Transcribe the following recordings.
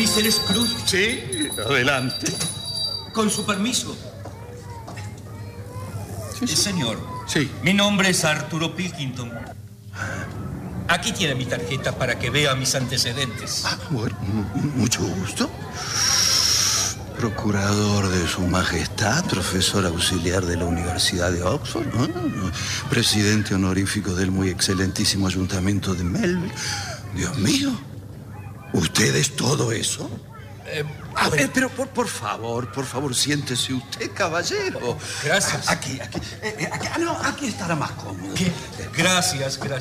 Mr. Scrooge. Sí, adelante. Con su permiso. Sí. Señor. Sí. Mi nombre es Arturo Pilkington. Aquí tiene mi tarjeta para que vea mis antecedentes. Bueno, mucho gusto. Procurador de Su Majestad, profesor auxiliar de la Universidad de Oxford, ¿no? Presidente honorífico del muy excelentísimo ayuntamiento de Melville. Dios mío, ¿usted es todo eso? Pero por favor, siéntese usted, caballero. Gracias. Aquí. Aquí estará más cómodo. ¿Qué? Gracias, Mr.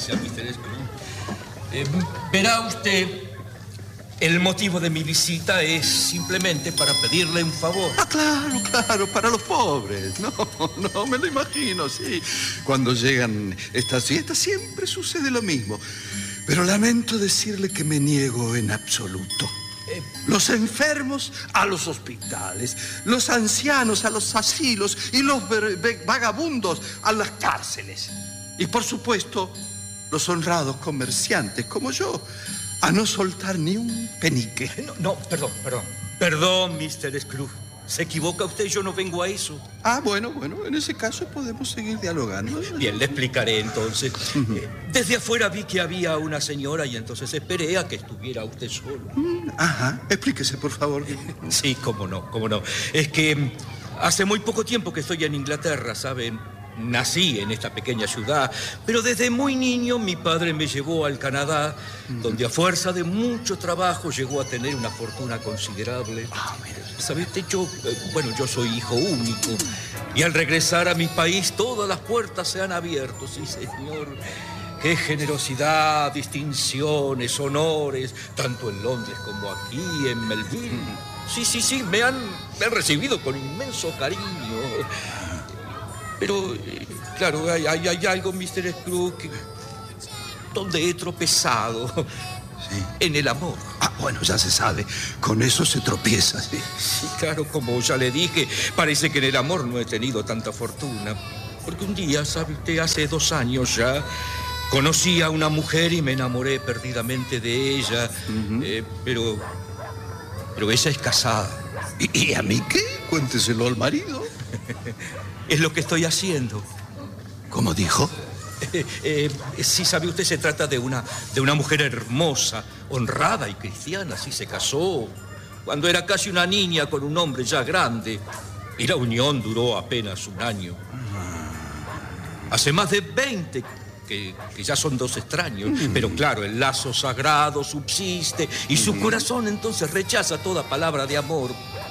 Scrooge. Verá usted, el motivo de mi visita es simplemente para pedirle un favor. Claro, para los pobres. No, me lo imagino, sí. Cuando llegan estas fiestas siempre sucede lo mismo. Pero lamento decirle que me niego en absoluto. Los enfermos a los hospitales, los ancianos a los asilos y los vagabundos a las cárceles. Y por supuesto, los honrados comerciantes como yo, a no soltar ni un penique. Perdón. Perdón, Mr. Scrooge. Se equivoca usted, yo no vengo a eso. Bueno, en ese caso podemos seguir dialogando. Bien, le explicaré entonces. Desde afuera vi que había una señora y entonces esperé a que estuviera usted solo. Explíquese, por favor. Sí, cómo no. Es que hace muy poco tiempo que estoy en Inglaterra, ¿saben? Nací en esta pequeña ciudad, pero desde muy niño mi padre me llevó al Canadá, donde a fuerza de mucho trabajo llegó a tener una fortuna considerable. ¿Sabe usted? Yo soy hijo único, y al regresar a mi país todas las puertas se han abierto, sí, señor. Qué generosidad, distinciones, honores, tanto en Londres como aquí, en Melville. Sí, me han recibido con inmenso cariño. Pero, claro, hay algo, Mr. Scrooge, donde he tropezado. Sí. En el amor. Bueno, ya se sabe. Con eso se tropieza, sí. Sí, claro, como ya le dije, parece que en el amor no he tenido tanta fortuna. Porque un día, ¿sabe usted? Hace 2 años ya, conocí a una mujer y me enamoré perdidamente de ella. Pero ella es casada. ¿Y a mí qué? Cuénteselo al marido. Es lo que estoy haciendo. ¿Cómo dijo? Sí, sabe usted, se trata de una mujer hermosa, honrada y cristiana. Sí, se casó cuando era casi una niña con un hombre ya grande. Y la unión duró apenas 1 año. Hace más de 20 que ya son 2 extraños. Pero claro, el lazo sagrado subsiste y su corazón entonces rechaza toda palabra de amor.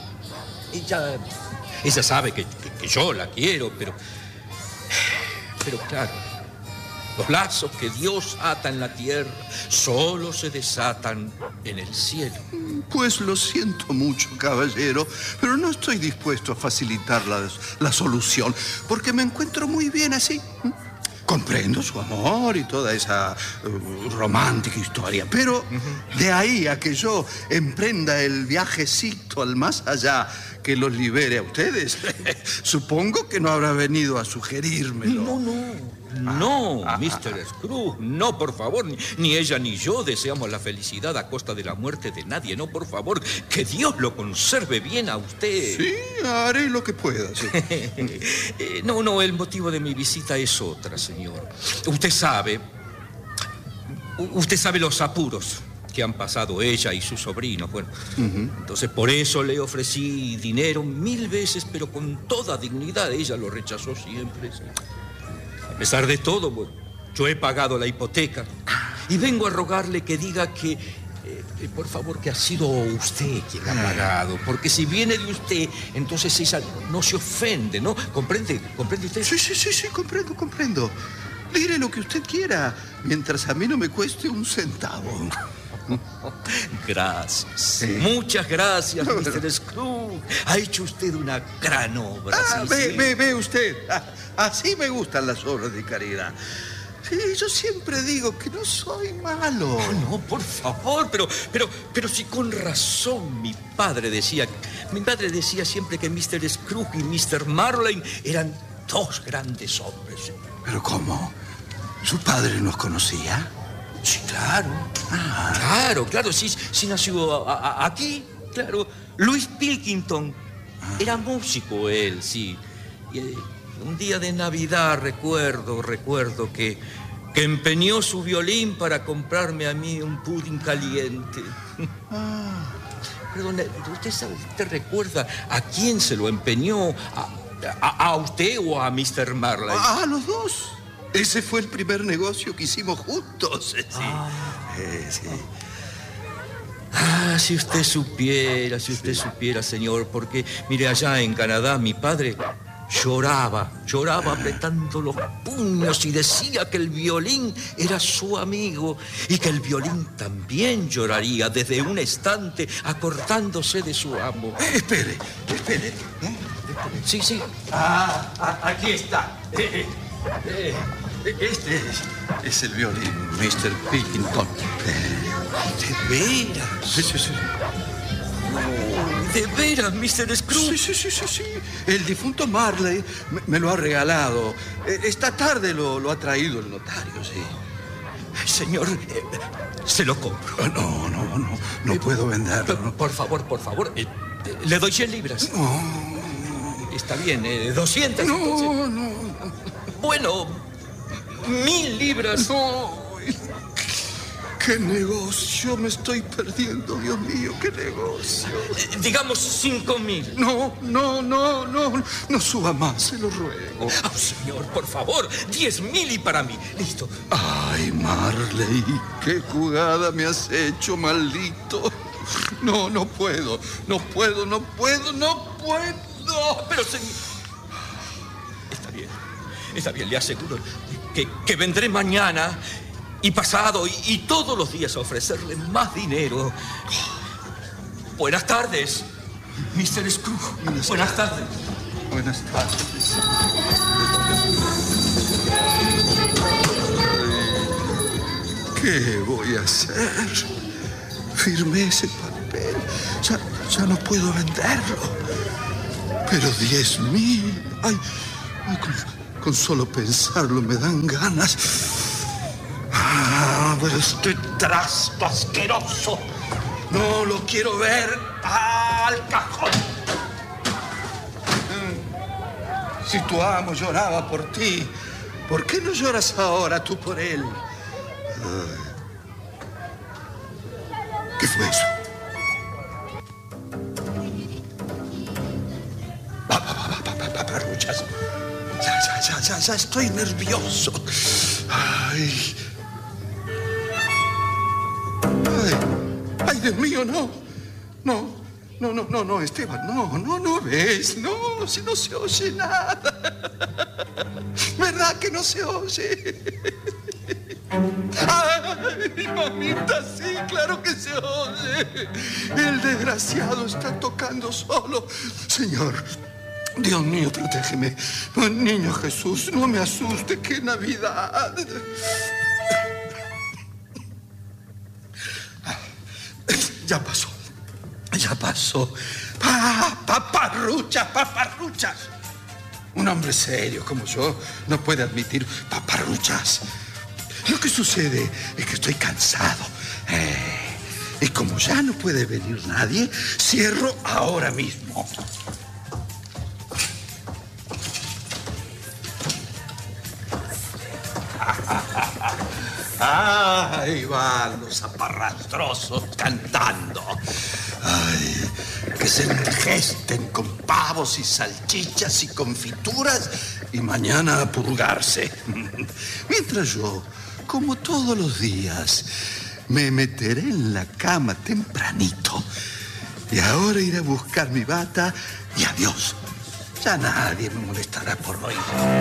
Ella sabe que yo la quiero, pero claro, los lazos que Dios ata en la tierra solo se desatan en el cielo. Pues lo siento mucho, caballero, pero no estoy dispuesto a facilitar la solución, porque me encuentro muy bien así. Comprendo su amor y toda esa romántica historia, pero de ahí a que yo emprenda el viajecito al más allá que los libere a ustedes, supongo que no habrá venido a sugerírmelo. No, Mr. Scrooge, no, por favor, ni ella ni yo deseamos la felicidad a costa de la muerte de nadie, no, por favor, que Dios lo conserve bien a usted. Sí, haré lo que pueda, sí. No, el motivo de mi visita es otra, señor. Usted sabe los apuros que han pasado ella y sus sobrinos. Bueno, entonces por eso le ofrecí dinero 1000 veces, pero con toda dignidad. Ella lo rechazó siempre, sí. A pesar de todo, bueno, yo he pagado la hipoteca y vengo a rogarle que diga que, por favor, que ha sido usted quien ha pagado, porque si viene de usted, entonces ella no se ofende, ¿no? ¿Comprende usted? Sí, comprendo. Diré lo que usted quiera, mientras a mí no me cueste un centavo. Gracias. Sí. Muchas gracias, Mr. Scrooge. Ha hecho usted una gran obra. Ve usted. Así me gustan las obras de caridad. Sí, yo siempre digo que no soy malo. No, por favor, pero si con razón mi padre decía siempre que Mr. Scrooge y Mr. Marley eran 2 grandes hombres. ¿Pero cómo? ¿Su padre nos conocía? Sí, claro. Claro, sí nació aquí, claro. Louis Pilkington. Era músico él, sí. Y, un día de Navidad recuerdo que empeñó su violín para comprarme a mí un pudding caliente. Perdón, ¿usted recuerda a quién se lo empeñó? ¿A usted o a Mr. Marley? A los dos. Ese fue el primer negocio que hicimos juntos. Sí. Sí. Si usted supiera, señor, porque, mire, allá en Canadá mi padre lloraba apretando los puños y decía que el violín era su amigo y que el violín también lloraría desde un estante acordándose de su amo. Espere. Sí. Aquí está. Este es el violín, Mr. Pilkington. ¿De veras? Sí. ¿De veras, Mr. Scrooge? Sí. El difunto Marley me lo ha regalado. Esta tarde lo ha traído el notario, sí. Señor, se lo compro. No puedo venderlo. Por favor. Le doy 100 libras. No. Está bien, 200. No. Bueno, 1000 libras. No. ¡Qué negocio me estoy perdiendo, Dios mío! ¡Qué negocio! Digamos 5000. No suba más, se lo ruego. Señor, por favor, 10.000 y para mí. Listo. Ay, Marley, qué jugada me has hecho, maldito. No puedo. Pero, señor... Está bien, le aseguro que vendré mañana y pasado y todos los días a ofrecerle más dinero. Buenas tardes, Mr. Scrooge. Buenas tardes. Buenas tardes. ¿Qué voy a hacer? Firmé ese papel. Ya no puedo venderlo. Pero 10.000. Ay, con solo pensarlo me dan ganas. Pero este trasto asqueroso no lo quiero ver. ¡Al cajón! Si tu amo lloraba por ti, ¿por qué no lloras ahora tú por él? ¿Qué fue eso? Paparruchas. Ya estoy nervioso. Ay, Dios mío, no, Esteban, no ves, si no se oye nada. ¿Verdad que no se oye? Ay, mamita, sí, claro que se oye. El desgraciado está tocando solo. Señor, Dios mío, protégeme. Niño Jesús, no me asuste, qué Navidad. Ya pasó. Paparruchas. Un hombre serio como yo no puede admitir paparruchas. Lo que sucede es que estoy cansado. Y como ya no puede venir nadie, cierro ahora mismo. Ahí van los zaparrastrosos cantando. Ay, que se engesten con pavos y salchichas y confituras y mañana a purgarse. Mientras yo, como todos los días, me meteré en la cama tempranito. Y ahora iré a buscar mi bata y adiós. Ya nadie me molestará por hoy.